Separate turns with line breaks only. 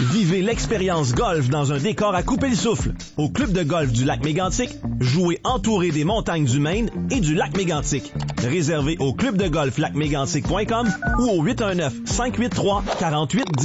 Vivez l'expérience golf dans un décor à couper le souffle. Au Club de golf du Lac Mégantic, jouez entouré des montagnes du Maine et du Lac Mégantic. Réservez au clubdegolflacmégantic.com ou au 819-583-4810.